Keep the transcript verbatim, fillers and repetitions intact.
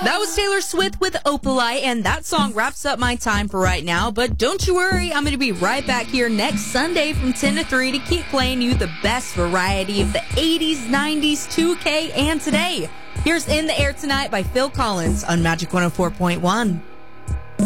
That was Taylor Swift with Opalite, and that song wraps up my time for right now. But don't you worry, I'm going to be right back here next Sunday from ten to three to keep playing you the best variety of the eighties, nineties, two K, and today. Here's In the Air Tonight by Phil Collins on Magic one oh four point one.